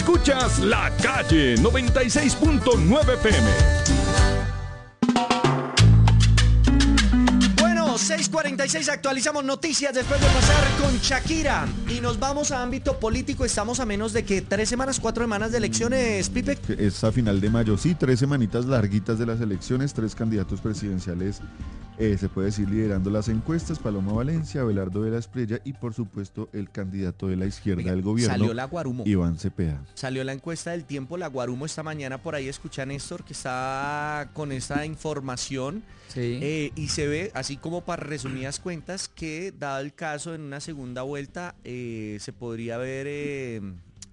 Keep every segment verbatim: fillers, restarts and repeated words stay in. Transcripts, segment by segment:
Escuchas La Calle noventa y seis punto nueve F M. seis cuarenta y seis, actualizamos noticias después de pasar con Shakira y nos vamos a ámbito político. Estamos a menos de que tres semanas, cuatro semanas de elecciones, Pipe. Es a final de mayo, sí, tres semanitas larguitas de las elecciones, tres candidatos presidenciales, eh, se puede decir, liderando las encuestas: Paloma Valencia, Abelardo de la Espriella y por supuesto el candidato de la izquierda Oiga, del gobierno, salió la Guarumo. Iván Cepeda. Salió la encuesta del tiempo, la Guarumo esta mañana, por ahí escucha a Néstor que está con esa información. Sí. Eh, y se ve, así como para resumidas cuentas, que dado el caso, en una segunda vuelta eh, se podría ver eh,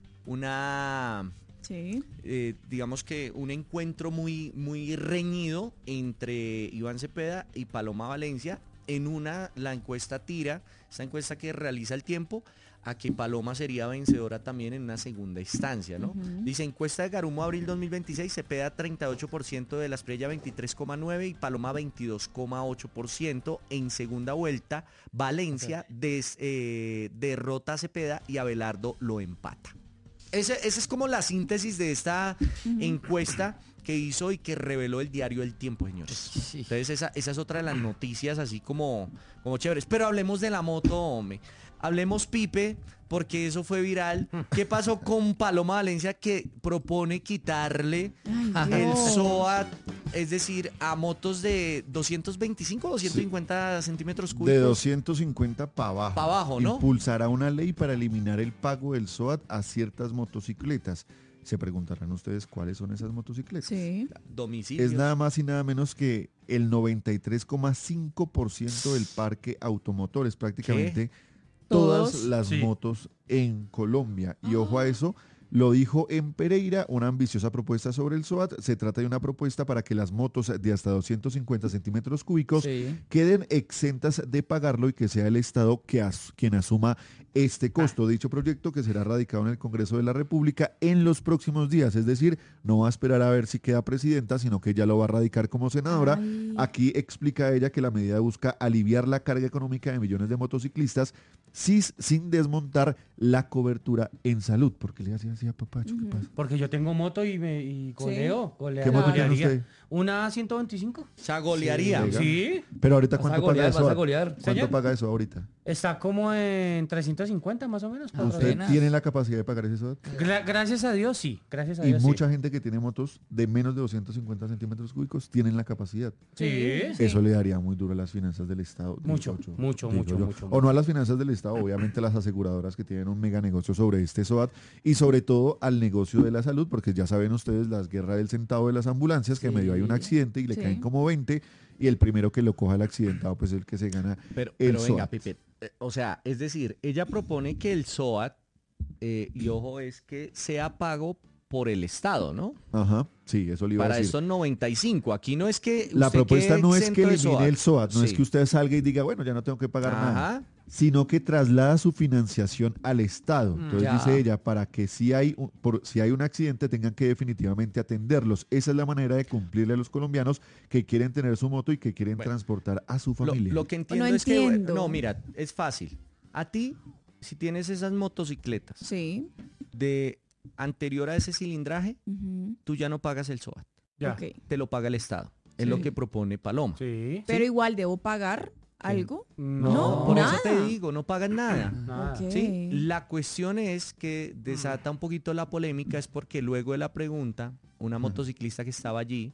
una, sí. eh, digamos que un encuentro muy, muy reñido entre Iván Cepeda y Paloma Valencia. En una, la encuesta tira, esta encuesta que realiza el tiempo, a que Paloma sería vencedora también en una segunda instancia, ¿no? Uh-huh. Dice, encuesta de Garumo abril dos mil veintiséis, Cepeda treinta y ocho por ciento, de la Espriella veintitrés coma nueve por ciento y Paloma veintidós coma ocho por ciento. En segunda vuelta, Valencia okay. des, eh, derrota a Cepeda y Abelardo lo empata. Ese, esa es como la síntesis de esta uh-huh. encuesta que hizo y que reveló el diario El Tiempo, señores. Sí. Entonces esa, esa es otra de las noticias así como, como chéveres. Pero hablemos de la moto, hombre. Hablemos, Pipe, porque eso fue viral. ¿Qué pasó con Paloma Valencia, que propone quitarle Ay, el S O A, es decir, a motos de doscientos veinticinco o doscientos cincuenta sí. centímetros cúbicos? De doscientos cincuenta para abajo. Para abajo, ¿no? Impulsará una ley para eliminar el pago del S O A a ciertas motocicletas. Se preguntarán ustedes cuáles son esas motocicletas. Sí. Domicilios. Es nada más y nada menos que el noventa y tres coma cinco por ciento del parque automotor. Es prácticamente... ¿Qué? Todas ¿Todos? las sí. motos en Colombia. Y ojo a eso, lo dijo en Pereira, una ambiciosa propuesta sobre el S O A T. Se trata de una propuesta para que las motos de hasta doscientos cincuenta centímetros cúbicos sí. queden exentas de pagarlo y que sea el Estado que as, quien asuma este costo. Ah. Dicho proyecto, que será radicado en el Congreso de la República en los próximos días. Es decir, no va a esperar a ver si queda presidenta, sino que ya lo va a radicar como senadora. Ay. Aquí explica ella que la medida busca aliviar la carga económica de millones de motociclistas sin, sin desmontar la cobertura en salud. ¿Por qué le hacía así a Papacho? Uh-huh. ¿Qué pasa? Porque yo tengo moto y, me, y goleo. ¿Sí? goleo ¿Qué moto tiene usted? Una ciento veinticinco. O sea, golearía. Sí. ¿Sí? Pero ahorita, ¿cuánto golear, paga eso? ¿Cuánto ¿Señor? paga eso ahorita? Está como en trescientos cincuenta más o menos. ¿Usted apenas tiene la capacidad de pagar ese S O A T? Gra- gracias a Dios, sí. Gracias a y Dios, mucha sí. gente que tiene motos de menos de doscientos cincuenta centímetros cúbicos tienen la capacidad. Sí. Eso sí. le daría muy duro a las finanzas del Estado. Mucho, mucho, mucho, mucho, mucho. O no a las finanzas del Estado, obviamente las aseguradoras que tienen un mega negocio sobre este S O A T y sobre todo al negocio de la salud, porque ya saben ustedes las guerras del centavo de las ambulancias, que sí. medio hay un accidente y le sí. caen como veinte y el primero que lo coja el accidentado pues es el que se gana pero, el pero S O A T. venga, Pipe, eh, o sea, es decir, ella propone que el S O A T, eh, y ojo, es que sea pago por el Estado, ¿no? Ajá, sí, eso le iba Para a decir. estos noventa y cinco, aquí no es que la propuesta no es que elimine S O A T. el S O A T, no sí. es que usted salga y diga, bueno, ya no tengo que pagar Ajá. nada, sino que traslada su financiación al Estado. Entonces ya. dice ella, para que si hay, un, por, si hay un accidente tengan que definitivamente atenderlos. Esa es la manera de cumplirle a los colombianos que quieren tener su moto y que quieren bueno, transportar a su familia. Lo, lo que entiendo no es entiendo. que, no, mira, es fácil. A ti, si tienes esas motocicletas sí. de anterior a ese cilindraje, uh-huh. tú ya no pagas el S O A T. Ya. Okay. Te lo paga el Estado. Sí. Es lo que propone Paloma. Sí. Pero ¿sí? igual debo pagar algo. No, no por nada. eso te digo, no pagan nada. nada. Okay. ¿Sí? La cuestión es que desata un poquito la polémica, es porque luego de la pregunta, una motociclista que estaba allí,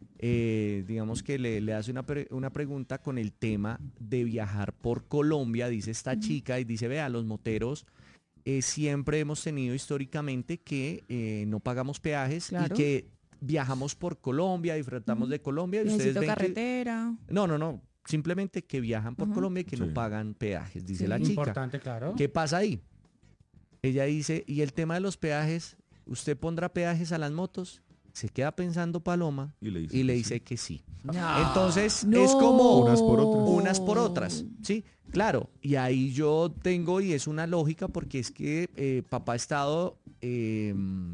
eh, digamos que le, le hace una, pre- una pregunta con el tema de viajar por Colombia, dice esta uh-huh. chica, y dice, vea, los moteros eh, siempre hemos tenido históricamente que eh, no pagamos peajes claro. y que viajamos por Colombia, disfrutamos uh-huh. de Colombia. Y ustedes ven carretera. Que, no, no, no. Simplemente que viajan por uh-huh. Colombia y que sí. no pagan peajes, dice sí. la chica. Importante, claro. ¿Qué pasa ahí? Ella dice, y el tema de los peajes, ¿usted pondrá peajes a las motos? Se queda pensando Paloma y le dice, y le que, dice sí. que sí. No. Entonces no. es como unas por otras. Unas por otras, ¿sí? Claro, y ahí yo tengo, y es una lógica, porque es que eh, papá Estado eh,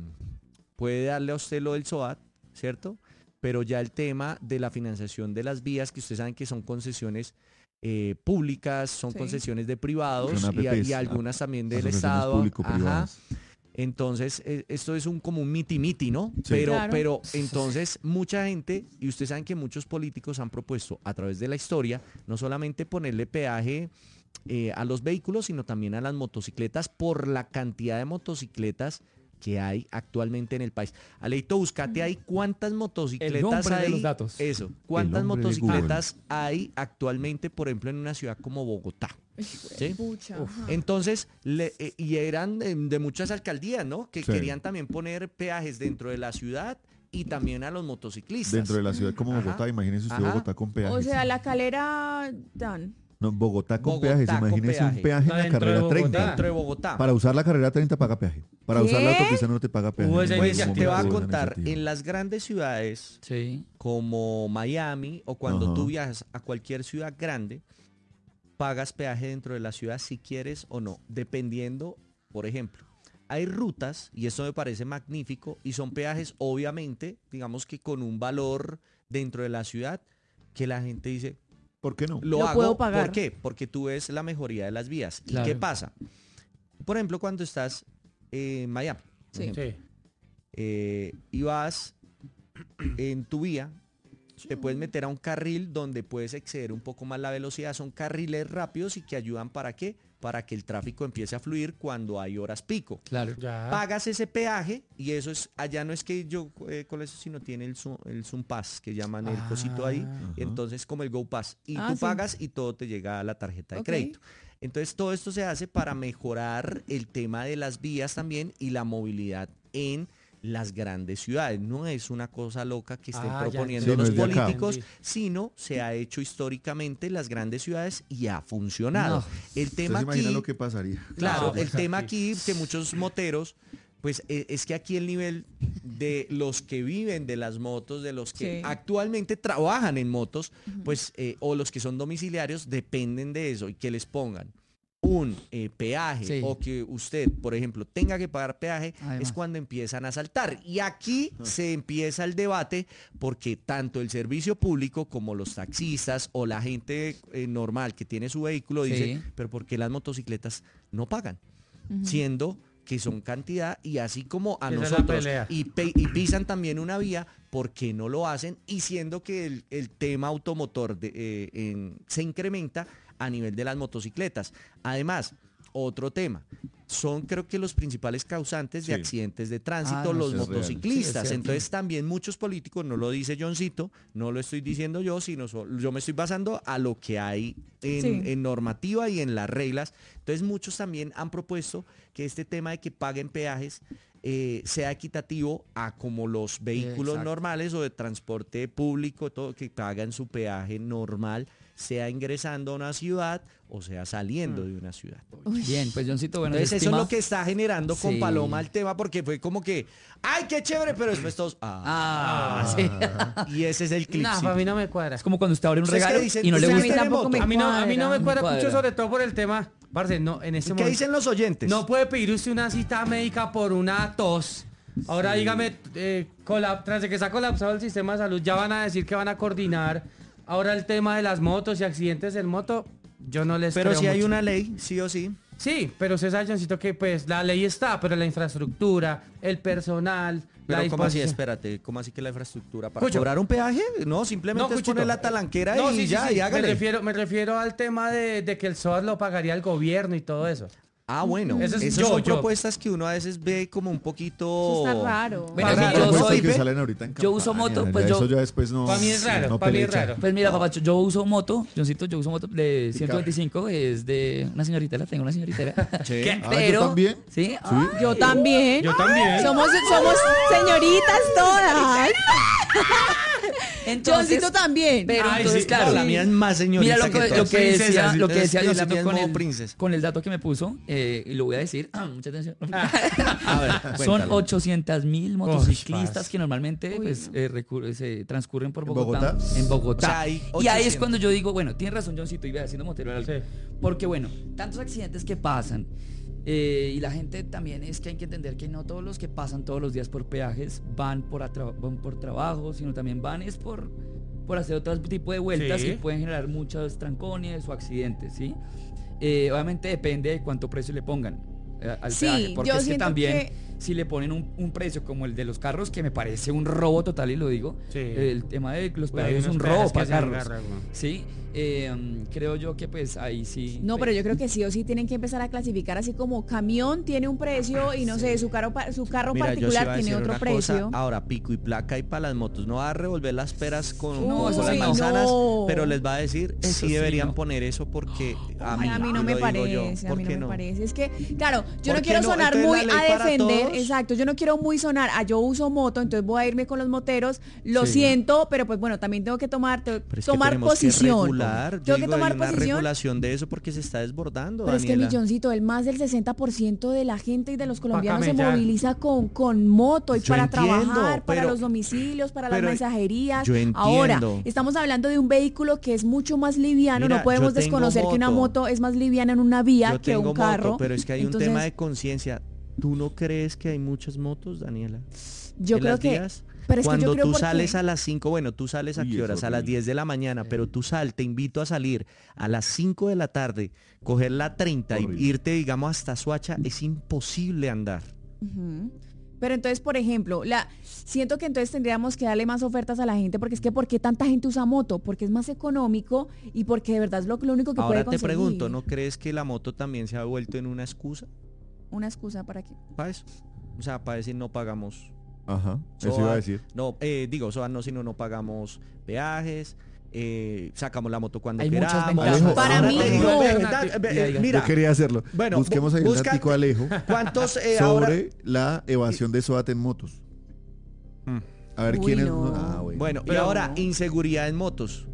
puede darle a usted lo del S O A T, ¿cierto? Pero ya el tema de la financiación de las vías, que ustedes saben que son concesiones eh, públicas, son sí. concesiones de privados y, y algunas también del Estado. Ajá. Entonces, eh, esto es un como un miti-miti, ¿no? Sí. Pero, Claro. pero entonces mucha gente, y ustedes saben que muchos políticos han propuesto a través de la historia, no solamente ponerle peaje eh, a los vehículos, sino también a las motocicletas por la cantidad de motocicletas que hay actualmente en el país. Aleito, buscate ahí cuántas motocicletas hombre de hay. los datos. Eso, cuántas El hombre de motocicletas hay actualmente, por ejemplo, en una ciudad como Bogotá. ¿Sí? Pucha, Uf. ajá. Entonces, le- eh, y eran eh, de muchas alcaldías, ¿no? Que Sí. querían también poner peajes dentro de la ciudad y también a los motociclistas. Dentro de la ciudad como Ajá. Bogotá, imagínese usted Ajá. Bogotá con peajes. O sea, la calera dan. No, Bogotá con Bogotá peajes, con imagínese peaje. un peaje No, en la dentro de carrera Bogotá. treinta. Dentro de Bogotá. Para usar la carrera treinta paga peaje. Para ¿Qué? usar la autopista no te paga peaje. Hubo esa En Pues ningún te iniciativa. va a momento hubo esa contar, iniciativa. en las grandes ciudades Sí. como Miami o cuando Ajá. tú viajas a cualquier ciudad grande, pagas peaje dentro de la ciudad si quieres o no, dependiendo, por ejemplo, hay rutas, y esto me parece magnífico, y son peajes obviamente, digamos que con un valor dentro de la ciudad, que la gente dice, ¿Por qué no? lo, Lo hago, puedo pagar. ¿por qué? Porque tú ves la mejoría de las vías. Claro. ¿Y qué pasa? Por ejemplo, cuando estás en Miami, por Sí. ejemplo, Sí. eh, y vas en tu vía, te puedes meter a un carril donde puedes exceder un poco más la velocidad. Son carriles rápidos y que ayudan para qué? Para que el tráfico empiece a fluir cuando hay horas pico. Claro. Ya. Pagas ese peaje y eso es, allá no es que yo eh, con eso, sino tiene el Zoom, el Zoom Pass, que llaman el cosito ahí. Ajá. Entonces como el Go Pass. Y Ah, tú sí. pagas y todo te llega a la tarjeta de Ok. crédito. Entonces todo esto se hace para mejorar el tema de las vías también y la movilidad en las grandes ciudades. No es una cosa loca que estén Ah, ya proponiendo Sí, no los es de acá. políticos, Entendí. sino se ha hecho históricamente en las grandes ciudades y ha funcionado. No. El ¿Usted tema se imagina aquí, lo que pasaría? claro, No, el pues tema aquí. aquí que muchos moteros, pues eh, es que aquí el nivel de los que viven de las motos, de los que Sí. actualmente trabajan en motos, pues eh, o los que son domiciliarios dependen de eso y que les pongan un eh, peaje Sí. o que usted, por ejemplo, tenga que pagar peaje, Además. es cuando empiezan a saltar. Y aquí se empieza el debate porque tanto el servicio público como los taxistas o la gente eh, normal que tiene su vehículo Sí. dice, pero ¿por qué las motocicletas no pagan? Siendo que son cantidad y así como a Esa es la nosotros pelea. y, pe- y pisan también una vía, ¿por qué no lo hacen? Y siendo que el, el tema automotor de, eh, en- se incrementa a nivel de las motocicletas. Además, otro tema, son creo que los principales causantes de Sí. accidentes de tránsito, Ah, no, los eso es real. motociclistas. Sí, es cierto. Entonces también muchos políticos, no lo dice Johncito, no lo estoy diciendo yo, sino so- yo me estoy basando a lo que hay en, Sí. en normativa y en las reglas. Entonces muchos también han propuesto que este tema de que paguen peajes eh, sea equitativo a como los vehículos Exacto. normales o de transporte público, todo que pagan su peaje normal, sea ingresando a una ciudad o sea saliendo de una ciudad. Bien, pues Johncito, bueno, Entonces se eso es estima- lo que está generando con Sí. Paloma el tema, porque fue como que, ¡ay, qué chévere! Pero después todos, ¡ah! Ah, sí. Y ese es el clip. Nah, sí. para mí no me cuadra. Es como cuando usted abre un ¿Ustedes qué regalo dicen? y no le ¿Ustedes gusta. qué A mí tampoco me A mí no, a mí no me cuadra. cuadra mucho, cuadra. sobre todo por el tema. Parce, no, en este ¿Qué momento. dicen los oyentes? No puede pedir usted una cita médica por una tos. Ahora dígame, eh, colap- tras de que se ha colapsado el sistema de salud, ya van a decir que van a coordinar. Ahora el tema de las motos y accidentes en moto, yo no les Pero creo si hay mucho. una ley, sí o sí. Sí, pero usted sabe, Johncito, que pues la ley está, pero la infraestructura, el personal, la Pero ¿cómo así? disposición- Espérate, ¿cómo así que la infraestructura? ¿Para Cucho. cobrar un peaje? No, simplemente es Cuchito. poner la talanquera No, y sí, sí, ya, sí. y hágale. Me refiero, me refiero al tema de, de que el S O A T lo pagaría el gobierno y todo eso. Ah, bueno, Eso es esas yo, son yo. propuestas que uno a veces ve como un poquito... Eso está raro. Bueno, Raro. sí, yo Propuestas soy- que salen ahorita en yo uso campaña, moto, ya pues yo- Eso ya después no... Pa' mí es raro, no pa' mí es pelecha. raro. Pues mira, papacho, yo uso moto, Johncito, yo uso moto de ciento veinticinco, es de una señoritera, tengo una señoritera. Sí. ¿Qué? Ah, ¿yo Pero, también? ¿sí? Ah, Yo también. Yo también. Somos, somos señoritas todas. entonces, Johncito también. pero Ay, entonces, sí, claro, No, la mía es más señorita mira lo que, que lo todas. que Princesa, decía, sí, lo que es- decía es la Johncito mía es con modo el, princesa. con el dato que me puso, eh, y lo voy a decir, mucha atención. A ver, Son cuéntalo. ochocientas mil motociclistas parce. que normalmente Uy, pues, no. eh, recur- se transcurren por ¿En Bogotá. Bogotá? En Bogotá. O sea, hay y ahí es ochocientos. cuando yo digo, bueno, tiene razón Johncito, iba haciendo motero era algo. Sí. Porque bueno, tantos accidentes que pasan. eh, y la gente también es que hay que entender que no todos los que pasan todos los días por peajes van por, atra- van por trabajo, sino también van es por, por hacer otro tipo de vueltas Sí. que pueden generar muchos trancones o accidentes, ¿sí? Eh, obviamente depende de cuánto precio le pongan eh, al Sí, peaje, porque yo es que siento también que- si le ponen un, un precio como el de los carros, que me parece un robo total, y lo digo, Sí. el tema de los Uy, hay peajes es unos un peajes robo que para se carros. agarran, güey. Sí, eh, um, creo yo que pues ahí sí. No, pues, pero yo creo que sí o sí tienen que empezar a clasificar así como camión tiene un precio y no sé, su carro pa- su carro Mira, yo sí iba particular a tiene decir otro una precio. cosa, ahora pico y placa y para las motos, no va a revolver las peras con, No, con eso las sí, manzanas, no. pero les va a decir, eh, Eso sí sí, deberían no. poner eso porque a mí, Ay, a mí no lo me digo yo, parece, a ¿por mí no qué me no? parece. Es que, claro, yo ¿Por no qué quiero no? sonar Entonces, muy la ley a para defender, todos. exacto, yo no quiero muy sonar a yo uso moto, entonces voy a irme con los moteros, lo Sí. siento, pero pues bueno, también tengo que tomar, te- Pero es que tomar tenemos posición. que regular, yo tengo que digo, hay tomar una posición. regulación de eso porque se está desbordando, Pero es que Daniela. Milloncito, el más del sesenta por ciento de la gente y de los colombianos se camellar. moviliza con, con moto y Yo para entiendo, trabajar, para pero- los domicilios, para las pero mensajerías. yo entiendo. Ahora, estamos hablando de un vehículo que es mucho más liviano, Mira, no podemos yo tengo desconocer que una moto. moto es más liviana en una vía Yo que tengo un carro. moto, pero es que hay Entonces, un tema de conciencia. ¿Tú no crees que hay muchas motos, Daniela? yo en creo las que vías? pero es que Cuando yo creo tú porque- sales a las cinco, bueno, tú sales a Uy, qué es horas, a las horrible. diez de la mañana, pero tú sal, te invito a salir a las cinco de la tarde, coger la treinta y Horrible. irte, digamos, hasta Soacha, es imposible andar. Ujú. Pero entonces, por ejemplo, la siento que entonces tendríamos que darle más ofertas a la gente, porque es que ¿por qué tanta gente usa moto? Porque es más económico y porque de verdad es lo, lo único que Ahora puede te conseguir. pregunto, ¿no crees que la moto también se ha vuelto en una excusa Una excusa para qué. para eso? O sea, para decir no pagamos. Ajá, eso SOAT, iba a decir. No, eh, digo, SOAT no, sino no pagamos peajes, eh, sacamos la moto cuando Hay muchas queramos. ventajas. Para Ahora mí te digo, no. ve, da- ve, Diga, diga. mira, Yo quería hacerlo. bueno, Busquemos bu- ahí un búscate- datico Alejo ¿cuántos eh, sobre ahora? la evasión de SOAT en motos. Mm. A ver Uy, quién es. no. Ah, bueno. Bueno, y Pero- ahora, inseguridad en motos.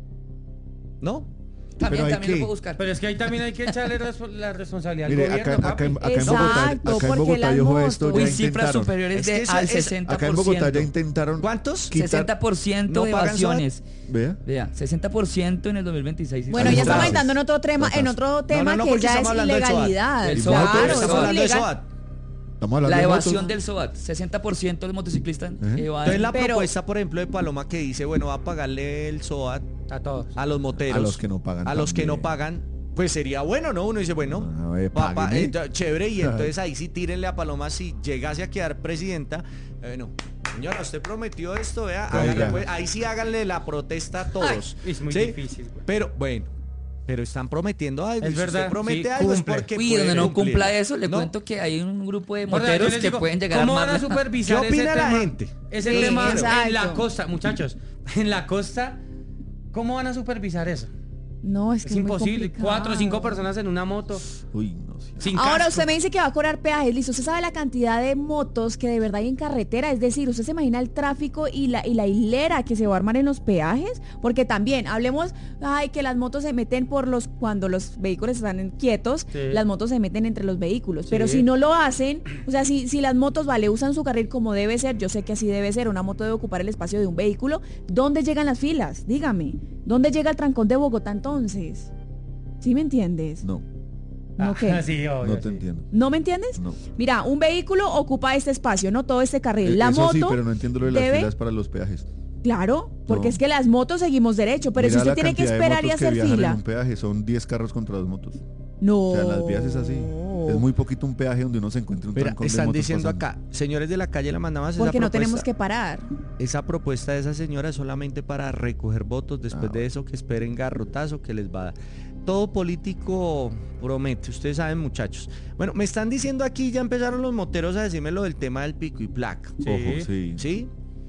¿No? También, Pero hay también lo que- puedo buscar. Pero es que ahí también hay que echarle respo- la responsabilidad al Mire, gobierno, acá, acá, en, papi. acá en Bogotá, Exacto, acá en porque Bogotá, las y ojo a motos- esto, Uy, ya cifras intentaron. superiores Es de que eso al es- sesenta por ciento. Acá en Bogotá ya intentaron ¿Cuántos? quitar- sesenta por ciento ¿No de pagan evasiones. Vea. Vea, sesenta por ciento en el dos mil veintiséis. Bueno, Hay ya estamos tasas. entrando en otro tema, en Tasas. otro tema no, que porque ya estamos es hablando del SOAT. ilegalidad. Del SOAT, Claro, pero eso estamos es hablando de ilegal. SOAT. Estamos hablando La de evasión motos. del SOAT, sesenta por ciento de los motociclistas ¿Eh? evaden. Entonces la Pero- propuesta, por ejemplo, de Paloma que dice, bueno, va a pagarle el SOAT A todos. a los moteros. A los que no pagan A los que no también. pagan, pues sería bueno, ¿no? Uno dice, bueno, A ver, pa- pa- págueme. eh, ya, chévere, y entonces ahí sí tírenle a Paloma si llegase a quedar presidenta. Eh, no, señora, usted prometió esto, vea, Oiga. hágale, pues, ahí sí háganle la protesta a todos. Es muy ¿sí? difícil, güey. Pero bueno, pero están prometiendo algo. Es y si usted verdad, promete sí, algo es cumple. porque Uy, puede donde no cumplir. cumpla eso, le ¿No? cuento que hay un grupo de O sea, yo moteros les que digo, pueden llegar a ¿cómo van a armarla. supervisar ¿Qué opina ese la tema? gente? Ese Sí, tema en exacto. la costa, muchachos, en la costa, ¿cómo van a supervisar eso? No, es que Es es muy imposible, complicado. cuatro o cinco personas en una moto, Uy, no sé. sin Ahora casco. usted me dice que va a cobrar peajes, listo. Usted sabe la cantidad de motos que de verdad hay en carretera, es decir, usted se imagina el tráfico y la, y la hilera que se va a armar en los peajes, porque también hablemos, ay, que las motos se meten por los, cuando los vehículos están en- quietos, Sí. las motos se meten entre los vehículos, pero Sí. si no lo hacen, o sea, si, si las motos, vale, usan su carril como debe ser, yo sé que así debe ser, una moto debe ocupar el espacio de un vehículo, ¿dónde llegan las filas? Dígame, ¿dónde llega el trancón de Bogotá entonces? ¿Sí me entiendes? No, ¿No Ah, qué? sí, obvio, no te sí. entiendo. ¿No me entiendes? No. Mira, un vehículo ocupa este espacio, no todo este carril. Eh, La Eso moto, sí, pero no entiendo lo de las debe- filas para los peajes. claro, porque No. es que las motos seguimos derecho, pero Mira si usted la tiene que cantidad de esperar y motos que hacer viajan fila. en un peaje son diez carros contra dos motos. No. O sea, en las vías es así. Es muy poquito un peaje donde uno se encuentre un Mira, trancón de están motos diciendo pasando. acá, señores de la calle, la mandamos esa Porque no propuesta. tenemos que parar. Esa propuesta de esa señora es solamente para recoger votos, después Ah, de eso que esperen garrotazo que les va a dar. Todo político promete, ustedes saben, muchachos. Bueno, me están diciendo aquí, ya empezaron los moteros a decirme lo del tema del pico y placa. Sí. Ojo, sí. ¿Sí?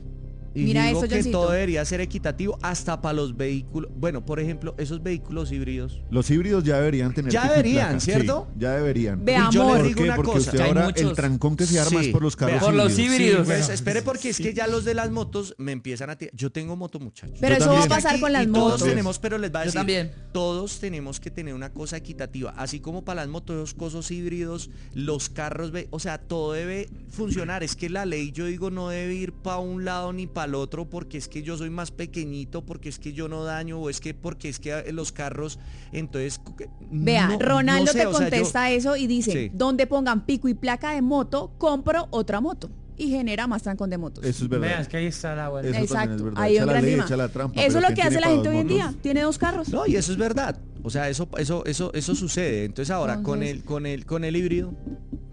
Y Mira digo esto, que Johncito. todo debería ser equitativo hasta para los vehículos. Bueno, por ejemplo, esos vehículos híbridos. Los híbridos ya deberían tener Ya pico y deberían, placa. ¿cierto? Sí, ya deberían. Ve, Y yo amor. les ¿Por digo qué? una Porque cosa. usted que hay ahora muchos- el trancón que se arma Sí, es por los carros vea. Por los híbridos. híbridos. Pues, Bueno, espere porque es que ya los de las motos me empiezan a... ti- Yo tengo moto, muchachos. Pero Yo eso va a también. pasar Aquí, con las y todos motos. tenemos, pero les va a Yo decir, también. todos tenemos que tener una cosa equitativa, así como para las motos, los cosos híbridos, los carros, ve- o sea, todo debe funcionar. Es que la ley, yo digo, no debe ir para un lado ni para el otro, porque es que yo soy más pequeñito, porque es que yo no daño, o es que porque es que los carros, entonces... Vea, no- Ronaldo no sé, te o sea, yo- contesta eso y dice, Sí. donde pongan pico y placa de moto, compro otra moto. Y genera más trancón de motos. Eso es verdad. Veas que ahí está la vuelta. Eso también es Exacto, verdad. ahí Echa un la gran ley, tema. echa la trampa, Eso pero es lo ¿quién que hace tiene la para gente dos hoy en motos? día. Tiene dos carros. No, y eso es verdad. O sea, eso, eso, eso, eso sucede. Entonces ahora con Entonces- el, con el, con el híbrido,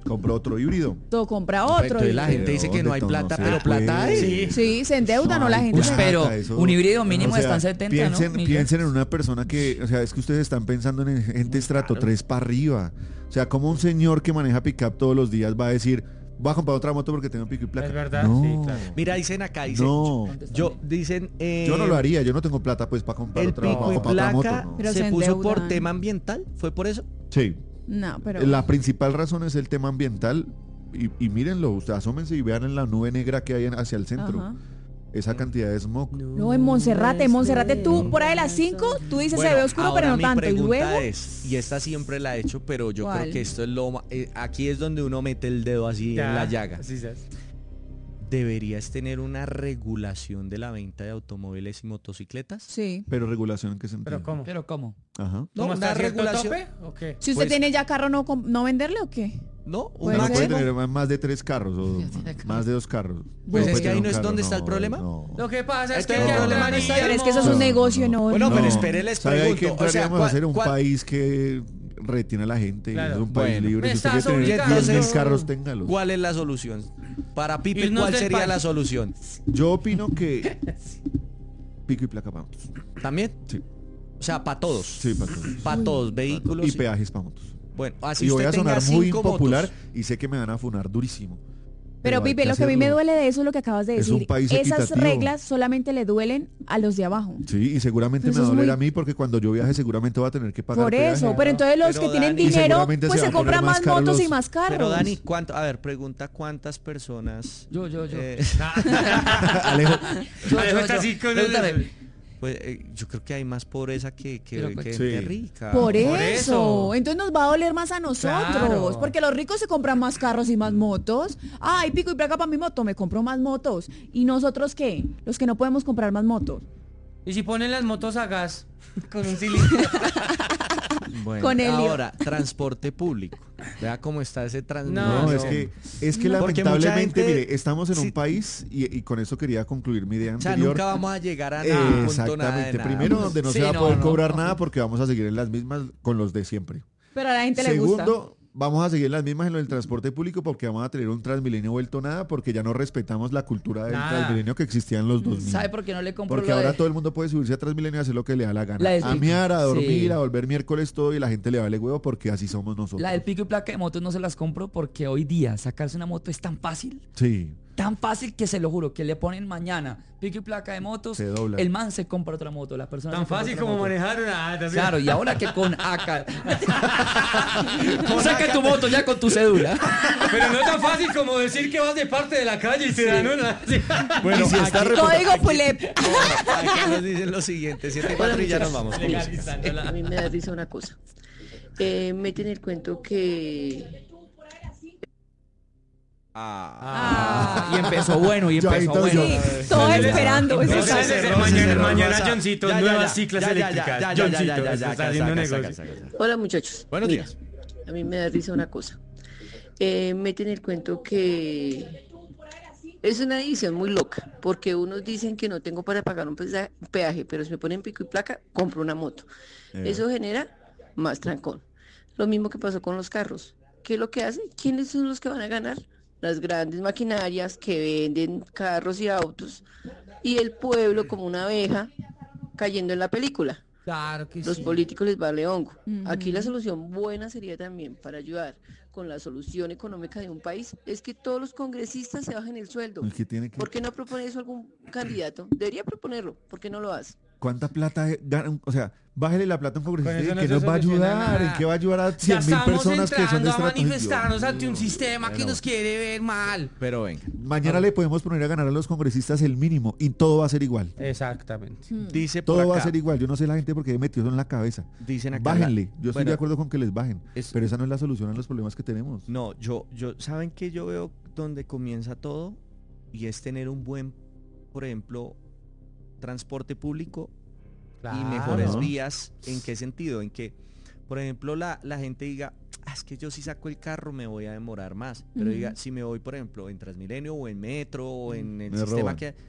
Compró otro híbrido. Todo compra Pero otro. entonces la y- gente dice que no hay ¿Dónde? plata, No pero se plata puede. hay. Sí, se endeuda, ¿no? La hay gente Uy, se- plata, pero eso- un híbrido mínimo o sea, está en setenta, piensen, ¿no, Miguel? piensen en una persona que, o sea, es que ustedes están pensando en gente estrato tres para arriba. O sea, como un señor que maneja pick-up todos los días va a decir, voy a comprar otra moto porque tengo pico y placa. Es verdad, no, sí, claro. Mira, dicen acá, dicen, no. yo, dicen... eh, Yo no lo haría, yo no tengo plata pues para comprar El otra, para pico y comprar otra moto. placa no. Pero se se puso por endeudan. tema ambiental, ¿fue por eso? Sí, No, pero... la principal razón es el tema ambiental. Y, y mírenlo, ustedes asómense y vean en la nube negra que hay en- hacia el centro. Ajá. Esa cantidad de smog. No, en Monserrate, en Monserrate tú, por ahí de las cinco, tú dices se Bueno, ve oscuro, ahora pero no mi tanto. Y pregunta luego, es, y esta siempre la he hecho, pero yo ¿Cuál? creo que esto es lo ma- eh, aquí es donde uno mete el dedo así Ya, en la llaga. así se hace. ¿Deberías tener una regulación de la venta de automóviles y motocicletas? sí. Pero regulación en qué sentido. ¿Pero cómo? Pero ¿cómo? Ajá. No, ¿Cómo una está cierto regulación. tope o qué? Si usted Pues- tiene ya carro, ¿no, com- no venderle o qué? No, Puede un No ser. puede máximo. tener más de tres carros o más de dos carros. Pues No es puede que ahí tener no un es carro, donde está el problema. no. Lo que pasa es Este que es el ya problema, no no está- Pero es que eso es un No, negocio, no. Bueno, No. pero espere, les ¿Sabe ahí qué pregunto. O sea, entraríamos a ¿cuál- hacer un cuál- país que retiene a la gente? Claro. Es un país Bueno. libre. Me Si usted estás quiere tener obligando. diez mil carros, téngalos. ¿Cuál es la solución? Para Pipe, Irnos ¿cuál del sería país. la solución? Yo opino que pico y placa para motos. ¿También? Sí, O sea, para todos. sí, para todos. Para todos, vehículos. Y peajes para motos. Bueno, así Y voy usted a sonar tenga muy cinco impopular motos. y sé que me van a funar durísimo. Pero hay Pipe, lo que a mí me hacerlo. duele de eso es lo que acabas de Es decir. un país Esas equitativo. reglas solamente le duelen a los de abajo. Sí, y seguramente Eso me va a es doler muy- a mí porque cuando yo viaje seguramente voy a tener que pagar Por peaje. eso, pero entonces los Pero que tienen Dani- Y dinero, seguramente pues se se van a poner compran más más caros motos y los- más carros. Pero Dani, ¿cuánto? A ver, pregunta cuántas personas. Yo, yo, yo. eh, Alejo, Yo, Alejo yo, está yo. así con el- Pregúntame. pues eh, yo creo que hay más pobreza que, que, Pero, que pues, gente sí. rica. Por eso. Por eso. Entonces nos va a doler más a nosotros. Claro. Porque los ricos se compran más carros y más motos. Ay, pico y placa para mi moto, me compro más motos. ¿Y nosotros qué? Los que no podemos comprar más motos. Y si ponen las motos a gas con un cilindro. Bueno, Con helio. ahora, transporte público. Vea cómo está ese transporte. No, No, no. es que, es que No. Porque mucha lamentablemente, gente- mire, estamos en sí. un país, y, y con eso quería concluir mi idea O sea, anterior. nunca vamos a llegar a nada. Eh, punto, nada de exactamente. nada. Primero, donde no Sí, se va a no, poder no. cobrar nada porque vamos a seguir en las mismas con los de siempre. Pero a la gente le gusta. Segundo, vamos a seguir en las mismas en lo del transporte público porque vamos a tener un Transmilenio vuelto nada porque ya no respetamos la cultura del Nada. Transmilenio que existía en los dos mil. ¿Sabe por qué no le compro Porque lo ahora de- todo el mundo puede subirse a Transmilenio y hacer lo que le da la gana. La del a pico. mear, a dormir, Sí. a volver miércoles todo y la gente le vale huevo porque así somos nosotros. La del pico y placa de motos no se las compro porque hoy día sacarse una moto es tan fácil. Sí. Tan fácil que se lo juro, que le ponen mañana pico y placa de motos, Se dobla. el man se compra otra moto, la persona Tan se compra fácil otra como moto. manejar una. también. Claro, y ahora que con A K. Saca tu moto ya con tu cédula. Pero no tan fácil como decir que vas de parte de la calle y te dan una. Sí. Bueno, si está aquí- Código Pulep. Aquí nos dicen lo siguiente, siete y cuatro y ya nos vamos. Legalizándola. A mí me da risa una cosa. Eh, meten el cuento que Ah. Y empezó bueno, y Ya, empezó entonces bueno. Sí, todo esperando. eso Entonces, está- desde cerró, mañana, se cerró, mañana Rosa. Johncito, Ya, ya, nuevas ya, ciclas ya, ya, ya, eléctricas. ya, ya, Johncito, ya, ya, se ya, está saca, haciendo saca, negocio. saca, saca. Hola muchachos. Buenos Mira, días. a mí me da risa una cosa. Eh, meten el cuento que es una edición muy loca, porque unos dicen que no tengo para pagar un pesa- peaje, pero si me ponen pico y placa, compro una moto. Eh. Eso genera más trancón. Lo mismo que pasó con los carros. ¿Qué es lo que hace? ¿Quiénes son los que van a ganar? Las grandes maquinarias que venden carros y autos, y el pueblo como una abeja cayendo en la película. Claro que Los sí. políticos les vale hongo. Ujú. Aquí la solución buena sería también para ayudar con la solución económica de un país es que todos los congresistas se bajen el sueldo. El que tiene que- ¿Por qué no propone eso algún candidato? Debería proponerlo. ¿Por qué no lo hace? ¿Cuánta plata gana? O sea, bájele la plata a un Con congresista eso y no que se nos va a soluciona ayudar. nada. ¿En qué va a ayudar a Ya cien mil estamos personas que son de entrando a estrato? manifestarnos Dios ante un mío. sistema que Bueno. nos quiere ver mal. Pero venga. Mañana le podemos poner a ganar a los congresistas el mínimo y todo va a ser igual. Exactamente. Mm. Dice por Todo va a acá, ser igual. Yo no sé la gente porque metió eso en la cabeza. Dicen acá. Bájenle. la- Yo estoy bueno, de acuerdo con que les bajen. es- Pero esa no es la solución a los problemas que tenemos. No, yo, yo, ¿saben qué yo veo donde comienza todo? Y es tener un buen, por ejemplo, transporte público y mejores Claro. vías. ¿En qué sentido? En que, por ejemplo, la, la gente diga, "Ah, es que yo si saco el carro me voy a demorar más. Pero Ujú. diga, si me voy, por ejemplo, en Transmilenio o en metro o en el Me sistema roban. que...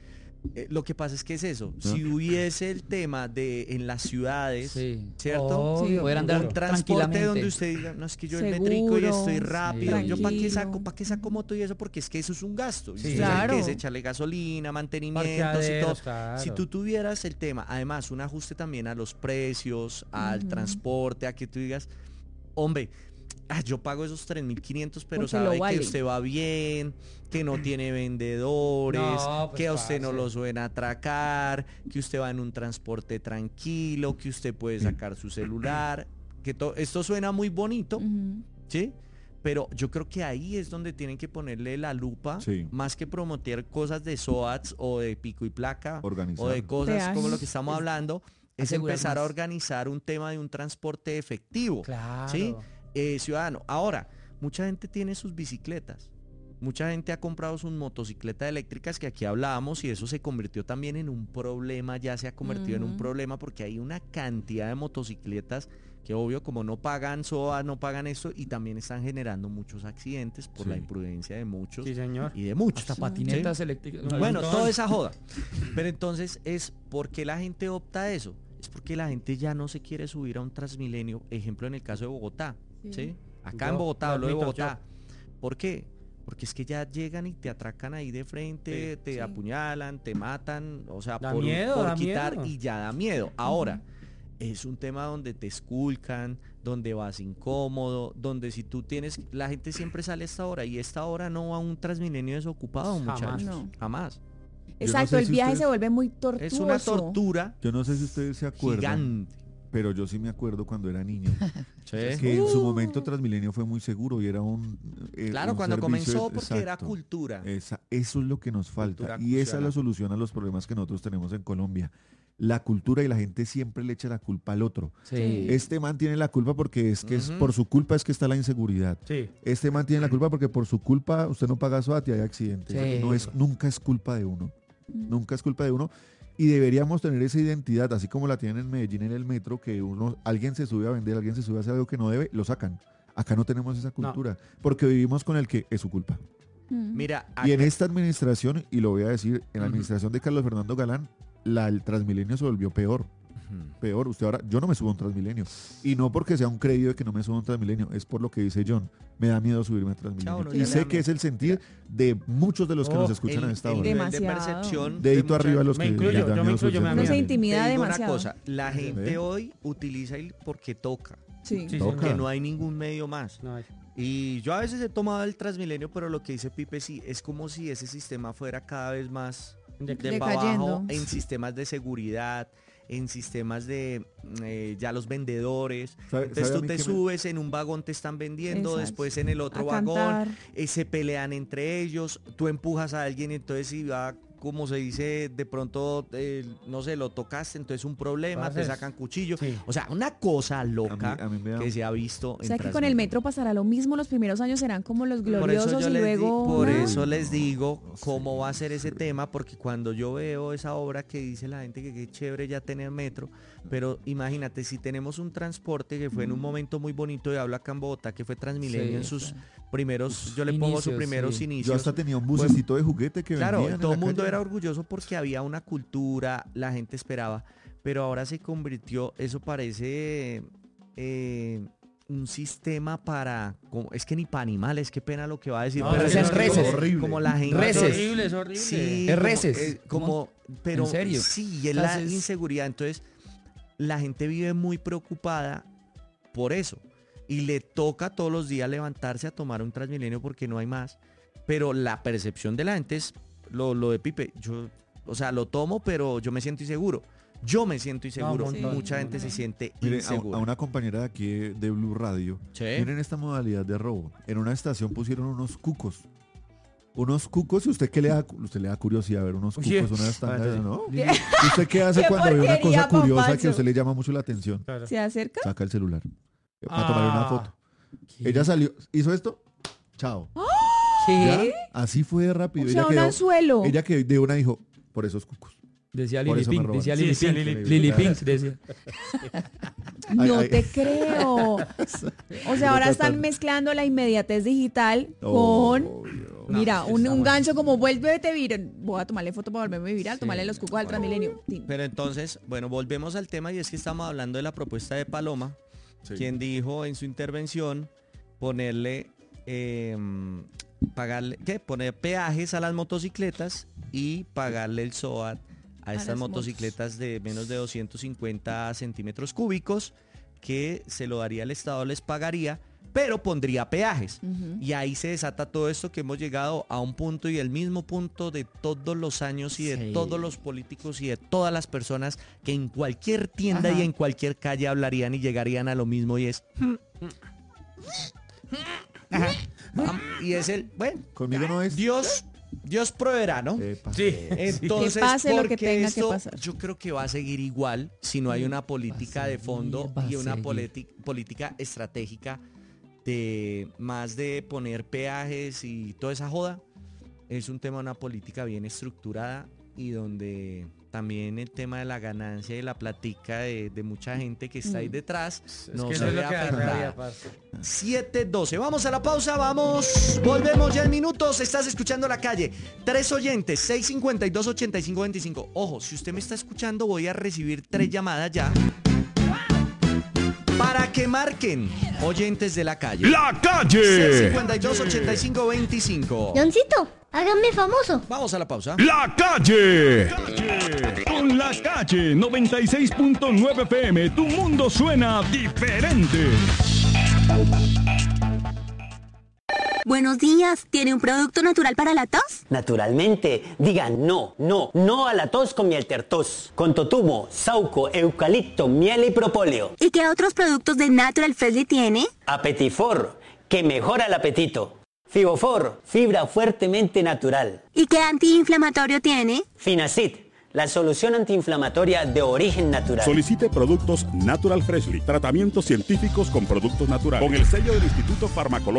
Eh, lo que pasa es que es eso. Si hubiese el tema de en las ciudades, Sí. ¿cierto? Obvio, poder andar Un transporte tranquilamente. donde usted diga, no, es que yo el Seguro, metrico y estoy rápido. sí. Yo para qué Tranquilo. saco, para qué saco moto y eso, porque es que eso es un gasto. Y Sí. usted sabe Claro. que es echarle gasolina, mantenimientos y todo. Parqueaderos, claro. Si tú tuvieras el tema, además, un ajuste también a los precios, al Ujú. transporte, a que tú digas, hombre, ah, yo pago esos tres mil quinientos, pero Porque lo sabe vale. que usted va bien, que no tiene vendedores, No, pues, que a usted no parce. lo suelen atracar, que usted va en un transporte tranquilo, que usted puede sacar su celular, que to- esto suena muy bonito, Ujú. ¿sí? Pero yo creo que ahí es donde tienen que ponerle la lupa, Sí. más que promover cosas de SOATs o de pico y placa, Organizar. o de cosas Peajes. como lo que estamos Es hablando, es asegurar empezar a más. organizar un tema de un transporte efectivo. Claro. ¿Sí? Eh, ciudadano. Ahora, mucha gente tiene sus bicicletas. Mucha gente ha comprado sus motocicletas eléctricas que aquí hablábamos y eso se convirtió también en un problema, ya se ha convertido en un Ujú. problema porque hay una cantidad de motocicletas que obvio como no pagan S O A, no pagan esto y también están generando muchos accidentes por Sí. la imprudencia de muchos Sí, señor. y de muchos. Hasta patinetas eléctricas. No, Bueno, montón. toda esa joda. Pero entonces es porque la gente opta a eso. Es porque la gente ya no se quiere subir a un Transmilenio. Ejemplo en el caso de Bogotá. ¿sí? Sí. Acá Yo en Bogotá, lo hablo de admito, Bogotá. ¿Por qué? Porque es que ya llegan y te atracan ahí de frente, Sí. te Sí. apuñalan, te matan, o sea, Da por, miedo, por da quitar miedo. y ya da miedo. Ahora, es un tema donde te esculcan, donde vas incómodo, donde si tú tienes, la gente siempre sale a esta hora y esta hora no va a un Transmilenio desocupado, Jamás. muchachos. No. Jamás. Exacto, sé el si viaje ustedes- se vuelve muy tortuoso. Es una tortura Yo no sé si ustedes se acuerdan, gigante. pero yo sí me acuerdo cuando era niño, Sí. que en su momento Transmilenio fue muy seguro y era un eh, Claro, un cuando servicio comenzó porque era exacto. cultura. Esa- eso es lo que nos falta Cultura y esa es funcional. la solución a los problemas que nosotros tenemos en Colombia. La cultura y la gente siempre le echa la culpa al otro. Sí. Este man tiene la culpa porque es que es Ujú. por su culpa es que está la inseguridad. Sí. Este man tiene la culpa porque por su culpa usted no paga SOAT y hay accidentes. Sí. No es, nunca es culpa de uno. Mm. Nunca es culpa de uno. Y deberíamos tener esa identidad, así como la tienen en Medellín en el metro, que uno, alguien se sube a vender, alguien se sube a hacer algo que no debe, lo sacan. Acá no tenemos esa cultura, porque vivimos con el que es su culpa. Mm. Mira, Y en acá- esta administración, y lo voy a decir, en la Ujú. administración de Carlos Fernando Galán, la, el Transmilenio se volvió peor. Ujú. Peor, usted ahora, yo no me subo a un Transmilenio. Y no porque sea un crédito de que no me suba a un Transmilenio, es por lo que dice John. Me da miedo subirme a Transmilenio. Chao, no, y ya sé le que da es el sentir de muchos de los que Oh, nos escuchan el, a esta el hora. nivel de Demasiado. percepción Dedito de arriba a mucha- los Me que incluyo, les da yo me miedo incluyo, subirse me a da Uno un se miedo. intimida Te digo demasiado. una cosa, la gente ¿Ve? hoy utiliza el porque toca, Sí. Sí, Toca. que señor. no hay ningún medio más. No hay. Y yo a veces he tomado el Transmilenio, pero lo que dice Pipe sí, es como si ese sistema fuera cada vez más De- de para abajo Decayendo. en sistemas de seguridad, en sistemas de eh, ya los vendedores. ¿Sabe- Entonces sabe a tú mí te qué me- subes, en un vagón te están vendiendo, Exacto. después en el otro A vagón cantar. eh, se pelean entre ellos, tú empujas a alguien, entonces si va, como se dice, de pronto, eh, no sé, lo tocaste, entonces un problema, te Entonces, sacan cuchillo. sí. O sea, una cosa A mí, loca a mí me da- que se ha visto O en sea que con el Transmilenio. metro pasará lo mismo, los primeros años serán como los Por eso gloriosos yo y les di- luego... por nada. eso Uy, les no, digo no sé. cómo va a ser ese tema, porque cuando yo veo esa obra que dice la gente que qué chévere ya tener metro, pero imagínate, si tenemos un transporte que fue en un momento muy bonito, y hablo acá en Bogotá, que fue Transmilenio Sí, en sus sí. primeros, yo le pongo sus Inicios, primeros sí. inicios. Yo hasta tenía un bucecito de juguete que Claro, vendían en todo la el mundo calle. era orgulloso porque había una cultura, la gente esperaba, pero ahora se convirtió, eso parece eh, un sistema para, como, es que ni para animales, qué pena lo que va a decir, No, pero es es reses. Horrible. como la gente... Es Reses. horrible, es horrible. Sí, Es como- reses. eh, como, pero ¿En serio? sí, y es la Entonces- inseguridad. Entonces, la gente vive muy preocupada por eso. Y le toca todos los días levantarse a tomar un Transmilenio porque no hay más. Pero la percepción de la gente es lo, lo de Pipe. Yo, o sea, lo tomo, pero yo me siento inseguro. Yo me siento inseguro. un montón, Mucha un gente se montón. siente Mire, a, insegura. a una compañera de aquí de Blue Radio, Sí. miren esta modalidad de robo. En una estación pusieron unos cucos. Unos cucos, y usted qué le da, usted le da curiosidad ver unos cucos, Oye, unas tangas, espérate. ¿no? ¿Qué? ¿Y usted qué hace ¡Qué cuando ve una porquería, cosa curiosa que a papazo! usted le llama mucho la atención? Claro. ¿Se acerca? Saca el celular para tomarle una Ah. foto. ¿Qué? Ella salió, hizo esto, chao. ¿Qué? ¿Ya? Así fue de rápido. O sea, ella, un quedó- anzuelo. ella que de una dijo, por esos cucos. Decía Por Lili eso me Pink, roban. decía Sí, Lili sí, Pink. Lili Lili Pink. Pink decía. No ay, te ay. creo. O sea, ahora están mezclando la inmediatez digital con... Obvio. Mira, No, un, un estamos- gancho como vuélvete viral. Voy a tomarle foto para volverme viral, tomarle los cucos al Transmilenio. Tin. Pero entonces, bueno, volvemos al tema y es que estamos hablando de la propuesta de Paloma, Sí. quien dijo en su intervención ponerle, eh, pagarle, ¿qué? Poner peajes a las motocicletas y pagarle el S O A T a estas las motocicletas de menos de doscientos cincuenta centímetros cúbicos, que se lo daría el Estado, les pagaría, pero pondría peajes. Ujú. Y ahí se desata todo esto que hemos llegado a un punto y el mismo punto de todos los años y de Sí. todos los políticos y de todas las personas que en cualquier tienda Ajá. y en cualquier calle hablarían y llegarían a lo mismo y es... Am- y es el, bueno, Conmigo no es. Dios, Dios proveerá, ¿no? Epa. Sí. Entonces, Que pase lo que porque tenga que esto, pasar. yo creo que va a seguir igual si no hay una política de seguir, fondo va a y una seguir. politi- política estratégica de más de poner peajes y toda esa joda. Es un tema de una política bien estructurada y donde también el tema de la ganancia y la platica de, de mucha gente que está ahí Mm. detrás Es no que se eso es ve lo que da afectada. rabia, parce. siete doce. Vamos a la pausa, vamos. Volvemos ya en minutos. Estás escuchando La Calle. Tres oyentes, seis cincuenta y dos, ochenta y cinco veinticinco. Ojo, si usted me está escuchando, voy a recibir tres llamadas ya. Para que marquen oyentes de La Calle. La seis Calle. cincuenta y dos, ochenta y cinco veinticinco. Johncito, hágame famoso. Vamos a la pausa. La Calle. Con La Calle noventa y seis punto nueve F M, tu mundo suena diferente. Buenos días, ¿tiene un producto natural para la tos? Naturalmente, diga no, no, no a la tos con Mieltertos, con totumo, sauco, eucalipto, miel y propóleo. ¿Y qué otros productos de Natural Freshly tiene? Apetifor, que mejora el apetito. Fibofor, fibra fuertemente natural. ¿Y qué antiinflamatorio tiene? Finacid, la solución antiinflamatoria de origen natural. Solicite productos Natural Freshly, tratamientos científicos con productos naturales, con el sello del Instituto Farmacológico.